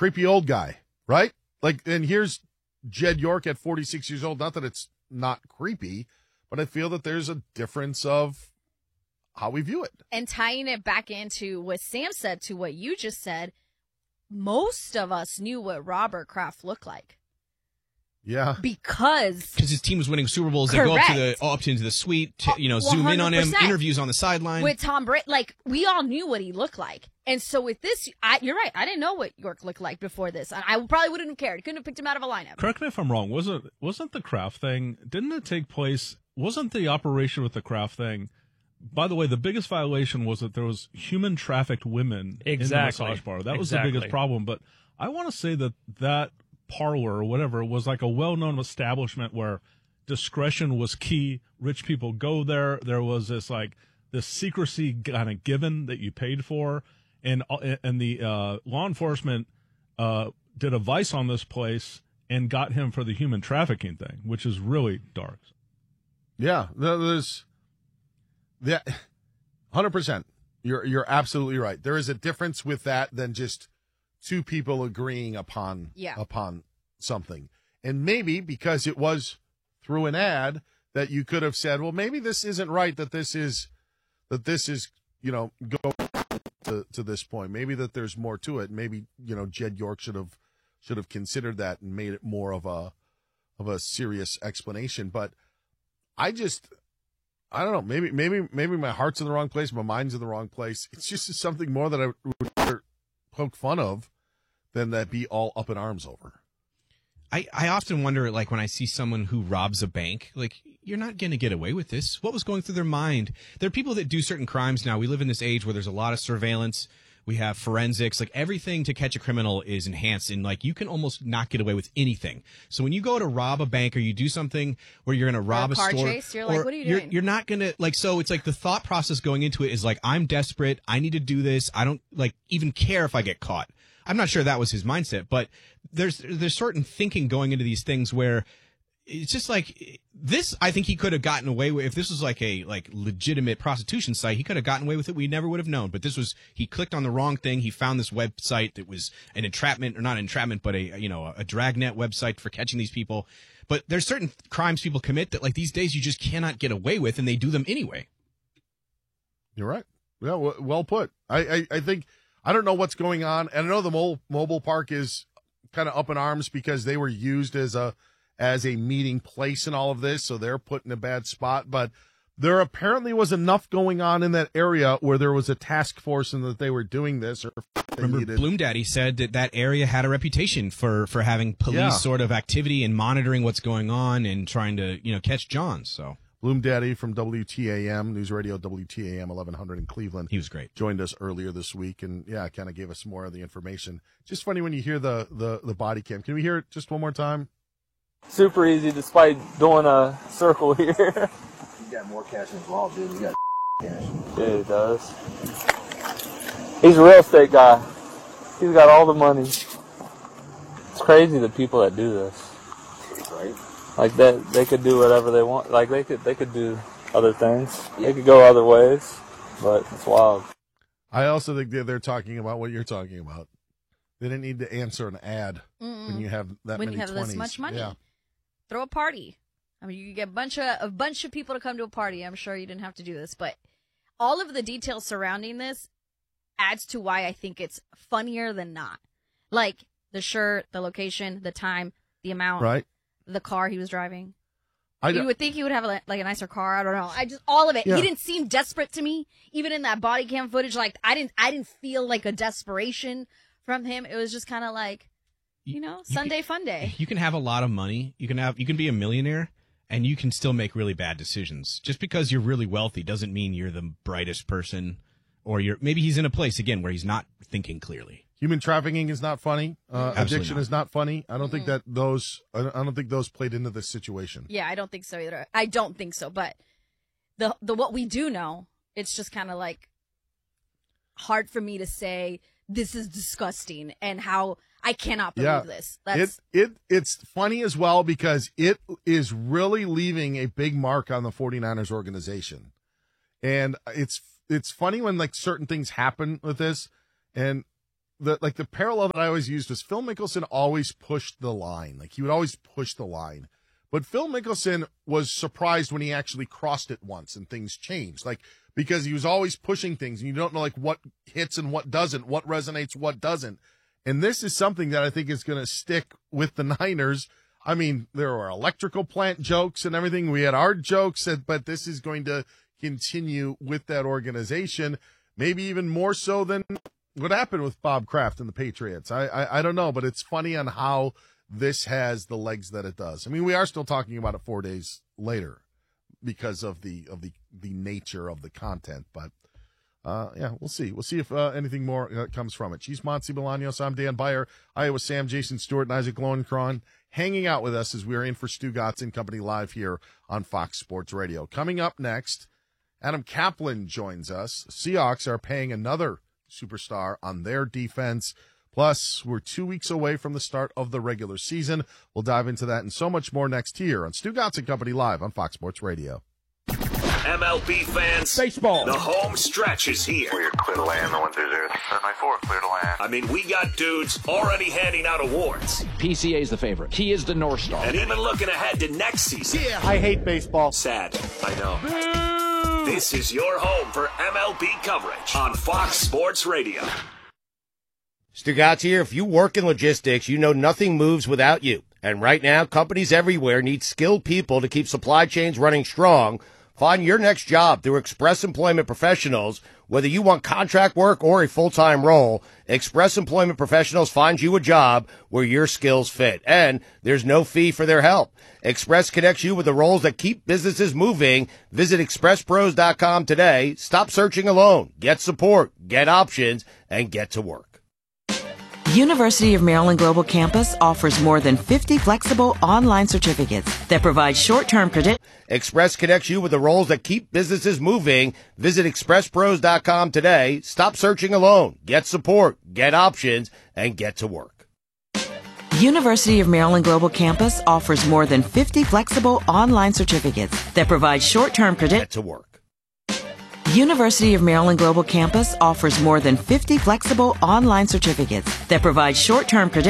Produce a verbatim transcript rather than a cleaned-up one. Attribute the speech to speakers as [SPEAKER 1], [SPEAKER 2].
[SPEAKER 1] creepy old guy, right? Like, and here's Jed York at forty-six years old. Not that it's not creepy, but I feel that there's a difference of how we view it.
[SPEAKER 2] And tying it back into what Sam said to what you just said, most of us knew what Robert Kraft looked like.
[SPEAKER 1] Yeah.
[SPEAKER 2] Because
[SPEAKER 3] because his team was winning Super Bowls. They go up to the up into the suite, to, you know, zoom in on him, interviews on the sideline.
[SPEAKER 2] With Tom Brady, like, we all knew what he looked like. And so with this, I, you're right. I didn't know what York looked like before this. I, I probably wouldn't have cared. Couldn't have picked him out of a lineup.
[SPEAKER 4] Correct me if I'm wrong. Wasn't wasn't the Kraft thing? Didn't it take place? Wasn't the operation with the Kraft thing? By the way, the biggest violation was that there was human trafficked women
[SPEAKER 5] exactly.
[SPEAKER 4] in the massage bar. That was
[SPEAKER 5] exactly.
[SPEAKER 4] the biggest problem. But I want to say that that parlor or whatever was like a well-known establishment where discretion was key. Rich people go there. There was this like this secrecy kind of given that you paid for, and and the uh, law enforcement uh, did a vice on this place and got him for the human trafficking thing, which is really dark.
[SPEAKER 1] Yeah, there's that one hundred percent. You're you're absolutely right. There is a difference with that than just two people agreeing upon
[SPEAKER 2] yeah.
[SPEAKER 1] upon something. And maybe because it was through an ad that you could have said, well, maybe this isn't right, that this is that this is, you know, go to to this point. Maybe that there's more to it. Maybe, you know, Jed York should have should have considered that and made it more of a of a serious explanation. But I just I don't know, maybe maybe maybe my heart's in the wrong place, my mind's in the wrong place. It's just something more that I would poke fun of than that be all up in arms over.
[SPEAKER 3] I, I often wonder, like, when I see someone who robs a bank, like, you're not going to get away with this. What was going through their mind? There are people that do certain crimes now. We live in this age where there's a lot of surveillance. We have forensics. Like, everything to catch a criminal is enhanced, and, like, you can almost not get away with anything. So when you go to rob a bank or you do something where you're going to rob
[SPEAKER 2] a,
[SPEAKER 3] a
[SPEAKER 2] car
[SPEAKER 3] store,
[SPEAKER 2] chase, you're like, what are you
[SPEAKER 3] you're,
[SPEAKER 2] doing?
[SPEAKER 3] You're not going to, like, so it's like the thought process going into it is like, I'm desperate. I need to do this. I don't, like, even care if I get caught. I'm not sure that was his mindset, but there's there's certain thinking going into these things where it's just like this. I think he could have gotten away with if this was like a like legitimate prostitution site. He could have gotten away with it. We never would have known. But this was he clicked on the wrong thing. He found this website that was an entrapment or not entrapment, but a you know a dragnet website for catching these people. But there's certain crimes people commit that like these days you just cannot get away with, and they do them anyway.
[SPEAKER 1] You're right. Yeah, well put. I I, I think. I don't know what's going on. And I know the mobile, mobile park is kind of up in arms because they were used as a as a meeting place in all of this, so they're put in a bad spot. But there apparently was enough going on in that area where there was a task force and that they were doing this. Or
[SPEAKER 3] Remember,
[SPEAKER 1] needed.
[SPEAKER 3] Bloom Daddy said that that area had a reputation for, for having police
[SPEAKER 1] yeah.
[SPEAKER 3] sort of activity and monitoring what's going on and trying to, you know, catch John. So
[SPEAKER 1] Bloom Daddy from W T A M, News Radio W T A M eleven hundred in Cleveland.
[SPEAKER 3] He was great.
[SPEAKER 1] Joined us earlier this week, and, yeah, kind of gave us more of the information. Just funny when you hear the, the, the body cam. Can we hear it just one more time?
[SPEAKER 6] Super easy despite doing a circle here.
[SPEAKER 7] You got more cash involved, dude. You got cash.
[SPEAKER 6] Yeah, he does. He's a real estate guy. He's got all the money. It's crazy the people that do this.
[SPEAKER 7] Right?
[SPEAKER 6] Like that, they could do whatever they want. Like they could, they could do other things. They could go other ways, but it's wild.
[SPEAKER 1] I also think they're, they're talking about what you're talking about. They didn't need to answer an ad Mm-mm. when you have that
[SPEAKER 2] when
[SPEAKER 1] many
[SPEAKER 2] you have
[SPEAKER 1] twenties.
[SPEAKER 2] this much money.
[SPEAKER 1] Yeah.
[SPEAKER 2] Throw a party. I mean, you could get a bunch of a bunch of people to come to a party. I'm sure you didn't have to do this, but all of the details surrounding this adds to why I think it's funnier than not. Like the shirt, the location, the time, the amount,
[SPEAKER 1] right?
[SPEAKER 2] The car he was driving.
[SPEAKER 1] I
[SPEAKER 2] you would think he would have a, like a nicer car. I don't know. I just all of it.
[SPEAKER 1] Yeah.
[SPEAKER 2] He didn't seem desperate to me, even in that body cam footage. Like I didn't, I didn't feel like a desperation from him. It was just kind of like, you know, you Sunday
[SPEAKER 3] can,
[SPEAKER 2] fun day.
[SPEAKER 3] You can have a lot of money. You can have, you can be a millionaire, and you can still make really bad decisions. Just because you're really wealthy doesn't mean you're the brightest person, or you're maybe he's in a place again where he's not thinking clearly.
[SPEAKER 1] Human trafficking is not funny. Uh, addiction
[SPEAKER 3] not.
[SPEAKER 1] is not funny. I don't
[SPEAKER 2] Mm-hmm.
[SPEAKER 1] think that those. I don't think those played into this situation.
[SPEAKER 2] Yeah, I don't think so either. I don't think so. But the the what we do know, it's just kind of like hard for me to say this is disgusting and how I cannot believe
[SPEAKER 1] yeah.
[SPEAKER 2] this. That's
[SPEAKER 1] it. It it's funny as well because it is really leaving a big mark on the 49ers organization, and it's it's funny when like certain things happen with this, and the like the parallel that I always used was Phil Mickelson always pushed the line. Like he would always push the line. But Phil Mickelson was surprised when he actually crossed it once and things changed. Like, because he was always pushing things and you don't know like what hits and what doesn't, what resonates, what doesn't. And this is something that I think is going to stick with the Niners. I mean, there were electrical plant jokes and everything. We had our jokes, but this is going to continue with that organization, maybe even more so than what happened with Bob Kraft and the Patriots. I, I, I don't know, but it's funny on how this has the legs that it does. I mean, we are still talking about it four days later because of the of the, the nature of the content. But, uh, yeah, we'll see. We'll see if uh, anything more uh, comes from it. She's Monty Bolaños. I'm Dan Beyer. Iowa Sam, Jason Stewart, and Isaac Lowenkron hanging out with us as we're in for Stu Gotts and Company live here on Fox Sports Radio. Coming up next, Adam Kaplan joins us. Seahawks are paying another superstar on their defense. Plus, we're two weeks away from the start of the regular season. We'll dive into that and so much more next here on Stu Gotts and Company live on Fox Sports Radio.
[SPEAKER 5] M L B fans,
[SPEAKER 8] baseball.
[SPEAKER 5] The home stretch is here.
[SPEAKER 9] Clear, clear to land, the one through there. seventy-four, clear to land.
[SPEAKER 5] I mean, we got dudes already handing out awards.
[SPEAKER 8] P C A is the favorite. He is the North Star.
[SPEAKER 5] And even looking ahead to next season.
[SPEAKER 8] Yeah. I hate baseball.
[SPEAKER 5] Sad, I know. Boo! This is your home for M L B coverage on Fox Sports Radio.
[SPEAKER 10] Stu Gotts here. If you work in logistics, you know nothing moves without you. And right now, companies everywhere need skilled people to keep supply chains running strong. Find your next job through Express Employment Professionals. Whether you want contract work or a full-time role, Express Employment Professionals finds you a job where your skills fit. And there's no fee for their help. Express connects you with the roles that keep businesses moving. Visit express pros dot com today. Stop searching alone. Get support, get options, and get to work.
[SPEAKER 11] University of Maryland Global Campus offers more than fifty flexible online certificates that provide short-term credentials.
[SPEAKER 10] Express connects you with the roles that keep businesses moving. Visit express pros dot com today. Stop searching alone. Get support, get options, and get to work.
[SPEAKER 11] University of Maryland Global Campus offers more than fifty flexible online certificates that provide short-term credentials.
[SPEAKER 10] Get to work.
[SPEAKER 11] University of Maryland Global Campus offers more than fifty flexible online certificates that provide short-term credentials.